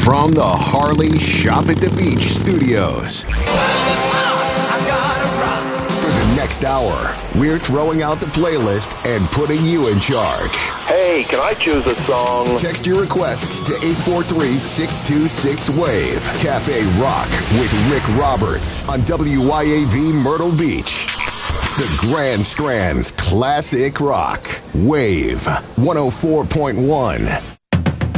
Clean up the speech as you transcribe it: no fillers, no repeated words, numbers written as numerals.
From the Harley Shop at the Beach studios. For the next hour, we're throwing out the playlist and putting you in charge. Hey, can I choose a song? Text your requests to 843-626-WAVE. Cafe Rock with Rick Roberts on WYAV Myrtle Beach. The Grand Strand's classic rock. Wave 104.1.